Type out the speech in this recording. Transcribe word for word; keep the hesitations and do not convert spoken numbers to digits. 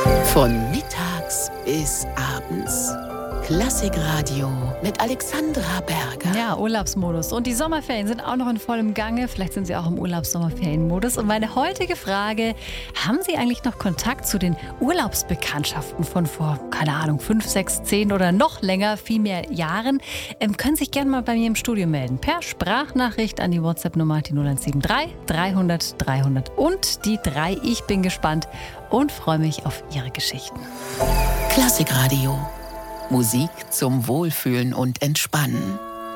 Von mittags bis abends. Klassikradio mit Alexandra Berger. Ja, Urlaubsmodus. Und die Sommerferien sind auch noch in vollem Gange. Vielleicht sind Sie auch im Urlaubs-Sommerferienmodus. Und meine heutige Frage: Haben Sie eigentlich noch Kontakt zu den Urlaubsbekanntschaften von vor, keine Ahnung, fünf, sechs, zehn oder noch länger, viel mehr Jahren? Ähm, können sich gerne mal bei mir im Studio melden. Per Sprachnachricht an die WhatsApp-Nummer die null eins sieben drei dreihundert dreihundert und die drei. Ich bin gespannt und freue mich auf Ihre Geschichten. Klassikradio. Musik zum Wohlfühlen und Entspannen.